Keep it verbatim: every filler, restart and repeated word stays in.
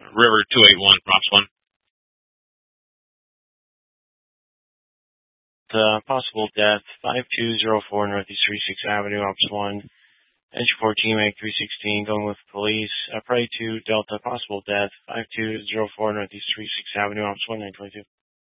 River two eight one, Props one. The possible death, five two zero four Northeast thirty-sixth Avenue, Ops one. Engine fourteen, Mag three sixteen, going with police. Uh, Prey two, Delta, possible death, five two zero four Northeast thirty-sixth Avenue, Ops one, nine twenty-two.